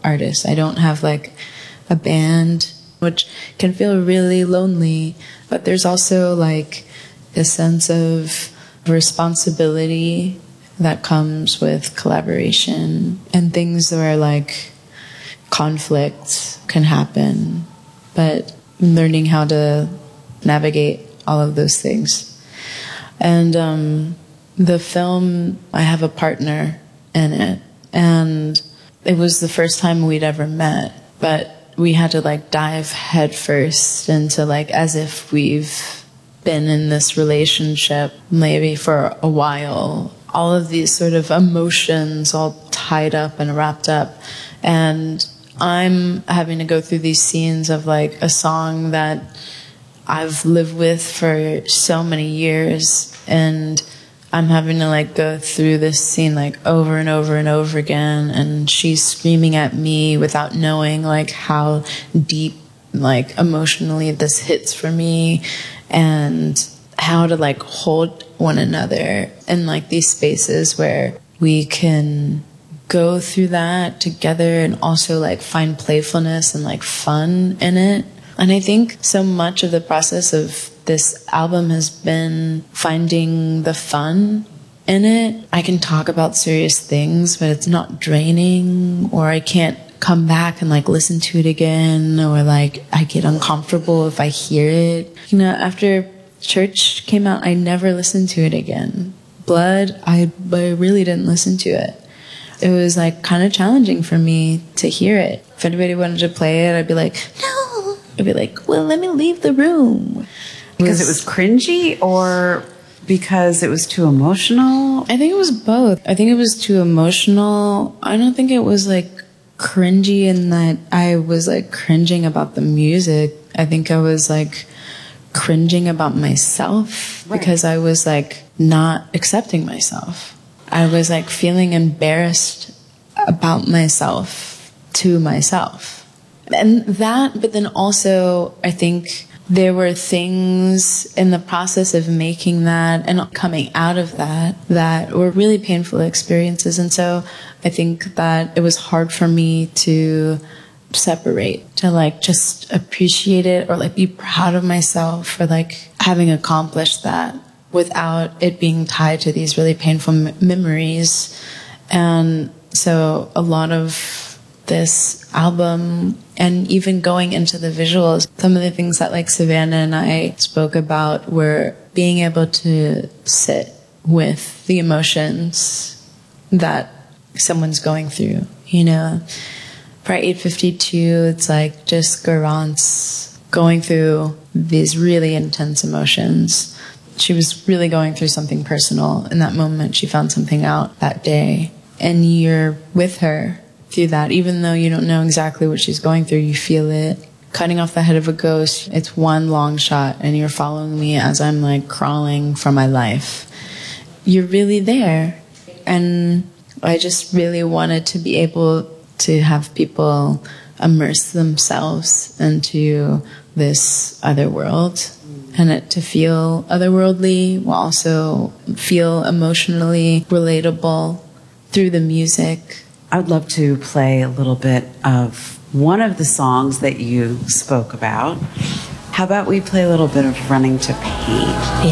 artist. I don't have like a band, which can feel really lonely, but there's also like a sense of responsibility that comes with collaboration and things where like conflict can happen, but learning how to navigate all of those things. And the film, I have a partner in it, and it was the first time we'd ever met, but we had to like dive headfirst into like as if we've been in this relationship maybe for a while. All of these sort of emotions all tied up and wrapped up. And I'm having to go through these scenes of like a song that I've lived with for so many years, and I'm having to like go through this scene like over and over and over again, and she's screaming at me without knowing like how deep like emotionally this hits for me, and how to like hold one another in like these spaces where we can go through that together and also like find playfulness and like fun in it. And I think so much of the process of this album has been finding the fun in it. I can talk about serious things, but it's not draining, or I can't come back and like listen to it again, or like I get uncomfortable if I hear it. You know, after Church came out, I never listened to it again. Blood, I really didn't listen to it. It was like kind of challenging for me to hear it. If anybody wanted to play it, I'd be like, no. I'd be like, well, let me leave the room. Because it was cringy, or because it was too emotional? I think it was both. I think it was too emotional. I don't think it was like cringy in that I was like cringing about the music. I think I was like cringing about myself, right, because I was like not accepting myself. I was like feeling embarrassed about myself to myself. And that, but then also I think there were things in the process of making that and coming out of that were really painful experiences. And so I think that it was hard for me to separate, to like just appreciate it or like be proud of myself for like having accomplished that without it being tied to these really painful memories. And so a lot of this album, and even going into the visuals, some of the things that like Savannah and I spoke about were being able to sit with the emotions that someone's going through. You know, for 852, it's like just Garance going through these really intense emotions. She was really going through something personal in that moment. She found something out that day, and you're with her through that. Even though you don't know exactly what she's going through, you feel it. Cutting off the head of a ghost, it's one long shot, and you're following me as I'm like crawling for my life. You're really there. And I just really wanted to be able to have people immerse themselves into this other world, and it to feel otherworldly while also feel emotionally relatable through the music. I would love to play a little bit of one of the songs that you spoke about. How about we play a little bit of Running to Pain?